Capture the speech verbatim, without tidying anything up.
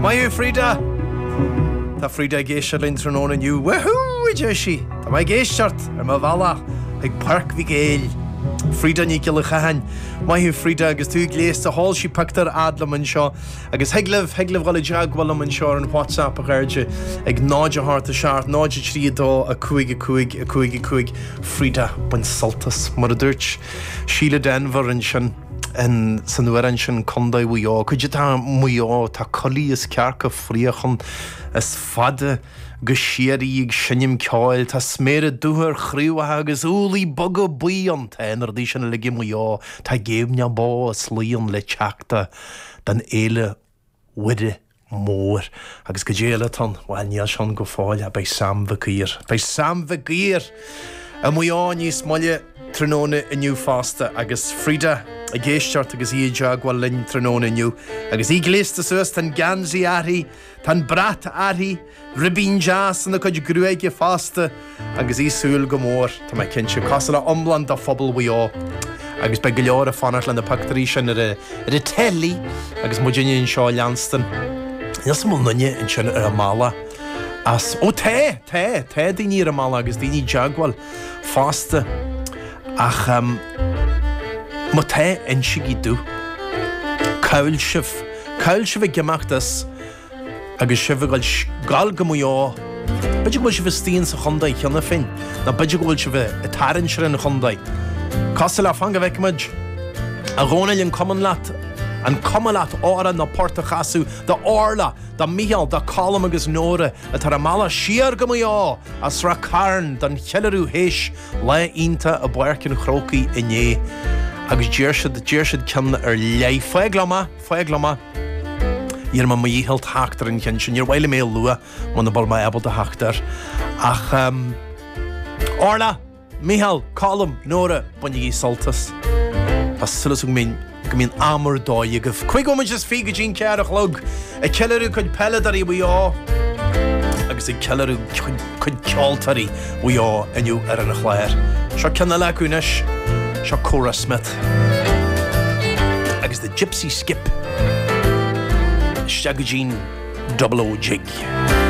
Maiú Frida Tá Frida géisiart linn tróna nniu wahoo ide si Tá mai géisiart ar má bhela ag parc bhí géil Frida ní gile chahain Maiú Frida agus tú gléas a hall si pactar adlam an seo agus heglah heglah bhil deagháil an seo an WhatsApp a ghairde ag náide háart a seart náide trídá a cuaig a cuaig a cuaig a cuaig Frida ban saltas mar a dúirt Síle Denver an sin en san nuaran sin condaí bhuiá chuide tá muá tá colí is cearcha fríochan is fada go siarí ag sinnim ceáil tá sméad dúthar chríomhathe agus úlaí bog a buí an tainar dí sin le muá tá géimne bá a slíon le teachta den éile uide mór agus go déile tan bhhaine sean go fáil a bei sam bhacír bei sam bhacír a muá níos molle tróna inniu fásta agus Frida a géisteart agus í deagháil linn tróna inniu agus í gléasta suas tan gansaí airthaí tan brat airthaí ribín jazz na chuid grúige fásta agus í súil go mór tá mai cinse casala omlan da phobal bhuiá agus be go leor a fanart le na pactarí sin ar a telí agus muidirine in seo leanstan Ias mó nunne in sin ar a mála as ó té té té daoine ar a mála agus daoine deagháil fásta ach um, má té in sigí dú cail sibh cail sibh ag gemaachtas agus sibh gáil go muá beidir go sibh stíon sa chundaid cheanna fin na beidir go sibh i tarann sin na chundaid Cos le fanga bheicimiid a gcónail an cuman leat an cuman leat ára na porta chaú da orla da míal da colm agus nóra a tar a mala siar go muá as ra carn dan chealarú héis le ínta a buircin chrócaí inné agus dúirsead dúirsead ceanna ar lei foiglama foiglama Iar ma míhalt háachtar an cin sin ar bhile mé lua man na bol mai ebal a háachtar ach um, orla Míhal, colm, nóra, buine í saltas Tá sulas go mín go mín amor dói agah chuig óid is fi go dín cear a chlog a cealarú chuid pelladarí bhuiá agus i cealarú chuid ceoltarí bhuiá iniu ar an chléir Seo cena leúnis seo Cora Smith agus the Gypsy Skip Shaggy Jean double O jig